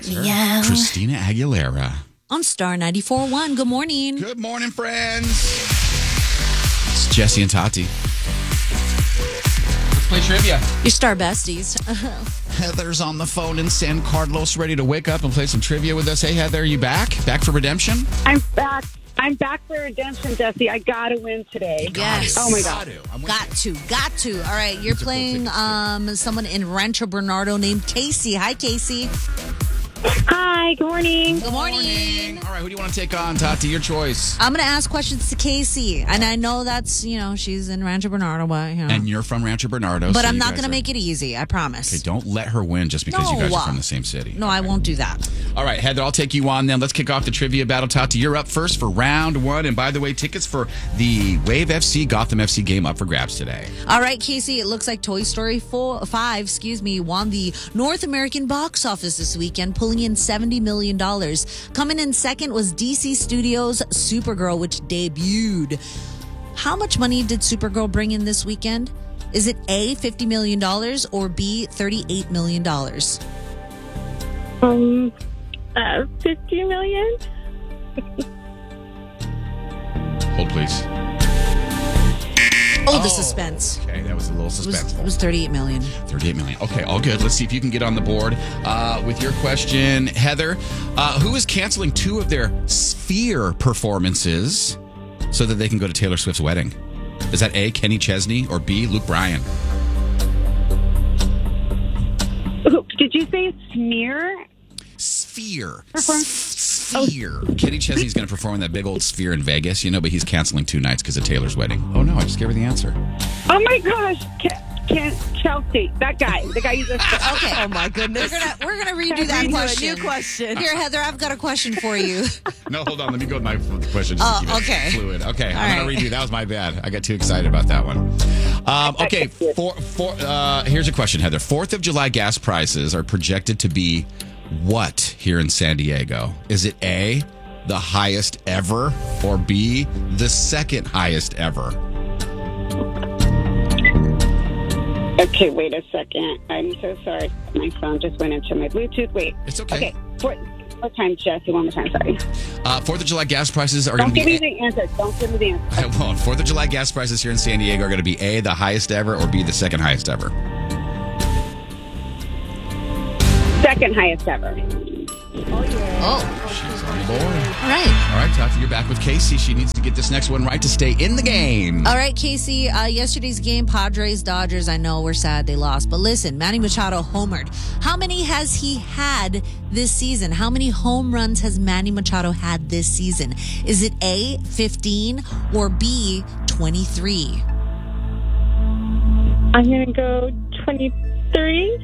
Yeah. Christina Aguilera. On Star 94.1. Good morning. Good morning, friends. It's Jesse and Tati. Let's play trivia. Your Star besties. Heather's on the phone in San Carlos, ready to wake up and play some trivia with us. Hey, Heather, are you back? Back for redemption? I'm back. I'm back for redemption, Jesse. I gotta win today. Yes. Oh my God. Got to. All right, you're playing someone in Rancho Bernardo named Casey. Hi, Casey. Hi, good morning. Good morning. All right, who do you want to take on, Tati? Your choice. I'm going to ask questions to Casey. And I know that's, she's in Rancho Bernardo, but, And you're from Rancho Bernardo. But so I'm not going to make it easy, I promise. Okay, don't let her win just because you guys are from the same city. No, I won't do that. All right, Heather, I'll take you on then. Let's kick off the trivia battle. Tati, you're up first for round one. And by the way, tickets for the Wave FC Gotham FC game up for grabs today. All right, Casey, it looks like Toy Story 5 won the North American box office this weekend, pulling in $70 million. Coming in second was DC Studios' Supergirl, which debuted. How much money did Supergirl bring in this weekend? Is it A, $50 million or B, $38 million? 50 million? Hold, please. Oh, the suspense. Okay, that was a little suspenseful. It was $38 million. 38 million. Okay, all good. Let's see if you can get on the board with your question. Heather, who is canceling 2 of their Sphere performances so that they can go to Taylor Swift's wedding? Is that A, Kenny Chesney, or B, Luke Bryan? Did you say smear? Sphere. Sphere. Kenny Chesney's going to perform in that big old Sphere in Vegas, but he's canceling 2 nights because of Taylor's wedding. Oh, no, I just gave her the answer. Oh, my gosh. Chelsea. That guy. The guy you just said. Okay. Oh, my goodness. We're gonna redo that question. New question. Here, Heather, I've got a question for you. No, hold on. Let me go with my question. Oh, okay. Fluid. Okay, All I'm going to redo. That was my bad. I got too excited about that one. Okay, here's a question, Heather. 4th of July gas prices are projected to be what here in San Diego? Is it A, the highest ever, or B, the second highest ever? Okay, wait a second. I'm so sorry. My phone just went into my Bluetooth. Wait. It's okay. One more time, Jesse. One more time. Sorry. 4th of July gas prices are going to be... Don't give me the answer. Don't give me the answer. I won't. 4th of July gas prices here in San Diego are going to be A, the highest ever, or B, the second highest ever? Second highest ever. She's on the board. All right. All right, Tati, you're back with Casey. She needs to get this next one right to stay in the game. All right, Casey. Yesterday's game, Padres, Dodgers. I know we're sad they lost, but listen, Manny Machado homered. How many has he had this season? How many home runs has Manny Machado had this season? Is it A, 15, or B, 23? I'm going to go 23.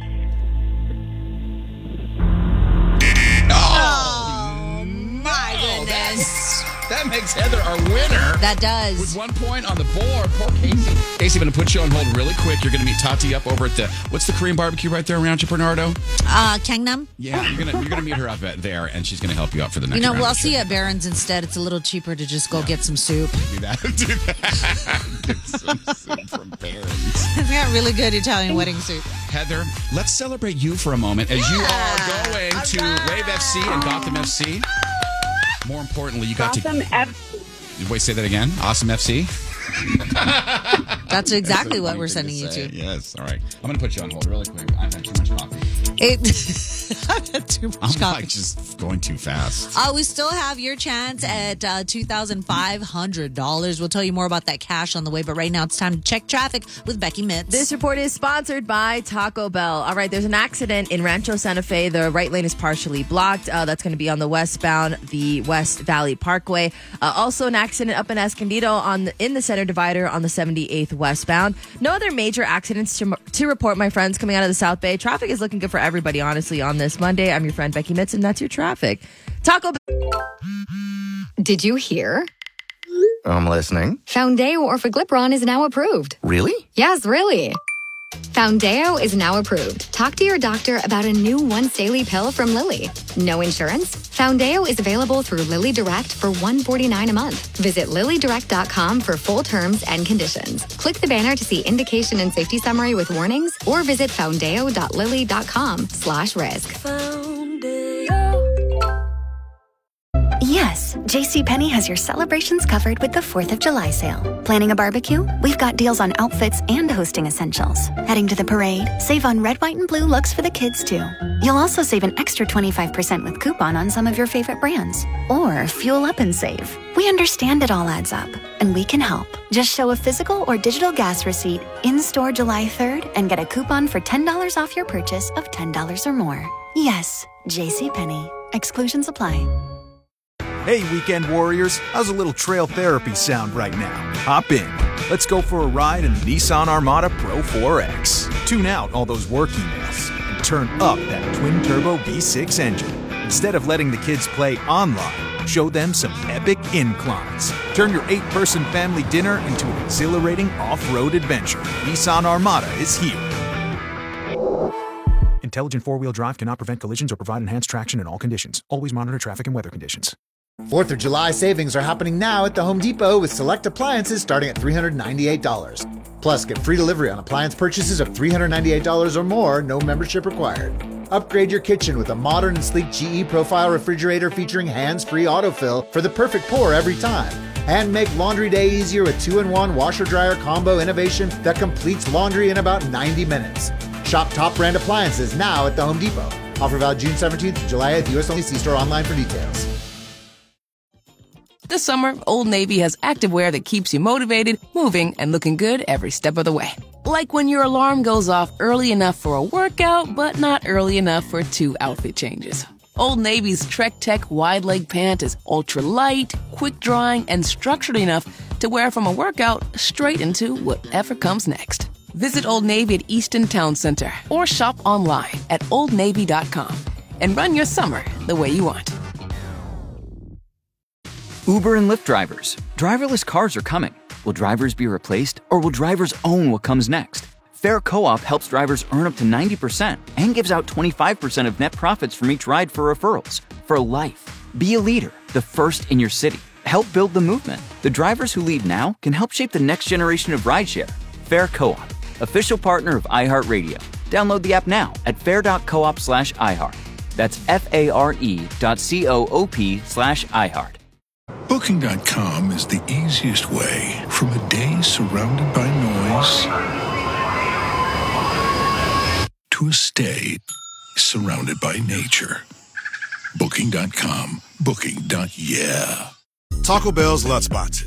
Oh, my goodness. That makes Heather our winner. That does. With 1 point on the board. Poor Casey. Casey, I'm going to put you on hold really quick. You're going to meet Tati up over at the, what's the Korean barbecue right there in Rancho Bernardo? Gangnam? Yeah, you're gonna meet her up there, and she's going to help you out for the next round. We'll see you at Barron's instead. It's a little cheaper to just go get some soup. Do that. Get some soup from Barron's. It's got really good Italian wedding soup. Heather, let's celebrate you for a moment as you are going to Wave FC and Gotham FC. More importantly, you got Awesome FC. Wait, say that again. Awesome FC. That's exactly what we're sending you to. Yes. All right. I'm going to put you on hold really quick. I've had too much coffee. I've had too much I'm coffee. like just going too fast. We still have your chance at $2,500. We'll tell you more about that cash on the way, but right now it's time to check traffic with Becky Mitz. This report is sponsored by Taco Bell. All right, there's an accident in Rancho Santa Fe. The right lane is partially blocked. That's going to be on the westbound, the West Valley Parkway. Also an accident up in Escondido in the center divider on the 78th westbound. No other major accidents to report, my friends, coming out of the South Bay. Traffic is looking good for everybody, honestly, on this Monday. I'm your friend Becky Mitz, and that's your traffic. Taco Bell. Did you hear? I'm listening. Foundeo Orforglipron is now approved. Really? Yes, really. Foundeo is now approved. Talk to your doctor about a new once-daily pill from Lilly. No insurance? Foundeo is available through Lilly Direct for $149 a month. Visit LillyDirect.com for full terms and conditions. Click the banner to see indication and safety summary with warnings, or visit foundeo.lilly.com/risk. Foundeo. JCPenney has your celebrations covered with the 4th of July sale. Planning a barbecue? We've got deals on outfits and hosting essentials. Heading to the parade? Save on red, white, and blue looks for the kids, too. You'll also save an extra 25% with coupon on some of your favorite brands. Or fuel up and save. We understand it all adds up, and we can help. Just show a physical or digital gas receipt in-store July 3rd and get a coupon for $10 off your purchase of $10 or more. Yes, JCPenney. Exclusions apply. Hey, weekend warriors, how's a little trail therapy sound right now? Hop in. Let's go for a ride in the Nissan Armada Pro 4X. Tune out all those work emails and turn up that twin-turbo V6 engine. Instead of letting the kids play online, show them some epic inclines. Turn your 8-person family dinner into an exhilarating off-road adventure. Nissan Armada is here. Intelligent four-wheel drive cannot prevent collisions or provide enhanced traction in all conditions. Always monitor traffic and weather conditions. 4th of July savings are happening now at the Home Depot with select appliances starting at $398. Plus, get free delivery on appliance purchases of $398 or more, no membership required. Upgrade your kitchen with a modern and sleek GE Profile refrigerator featuring hands-free autofill for the perfect pour every time. And make laundry day easier with 2-in-1 washer-dryer combo innovation that completes laundry in about 90 minutes. Shop top brand appliances now at the Home Depot. Offer valid June 17th to July 8th. U.S. only. See store online for details. This summer, Old Navy has activewear that keeps you motivated, moving, and looking good every step of the way. Like when your alarm goes off early enough for a workout, but not early enough for 2 outfit changes. Old Navy's Trek Tech wide leg pant is ultra light, quick drying, and structured enough to wear from a workout straight into whatever comes next. Visit Old Navy at Easton Town Center or shop online at oldnavy.com and run your summer the way you want. Uber and Lyft drivers. Driverless cars are coming. Will drivers be replaced, or will drivers own what comes next? Fair Co-op helps drivers earn up to 90% and gives out 25% of net profits from each ride for referrals. For life. Be a leader, the first in your city. Help build the movement. The drivers who lead now can help shape the next generation of rideshare. Fair Co-op, official partner of iHeartRadio. Download the app now at fair.coop/iHeart. That's FARE.coop/iHeart. Booking.com is the easiest way from a day surrounded by noise to a stay surrounded by nature. Booking.com. Booking.yeah. Taco Bell's Lutzbox.